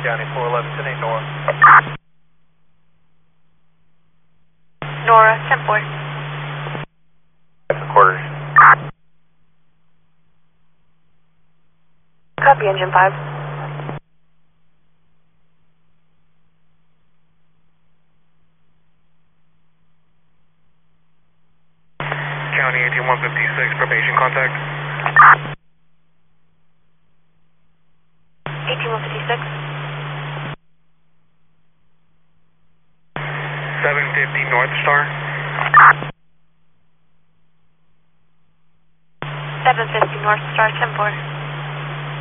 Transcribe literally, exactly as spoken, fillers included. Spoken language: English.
County four eleven ten eight Nora. Nora, ten four. Quarters. Copy, engine five. County eighteen one fifty-six, probation contact. eighteen one fifty-six. seven fifty North Star. seven fifty North Star, ten four.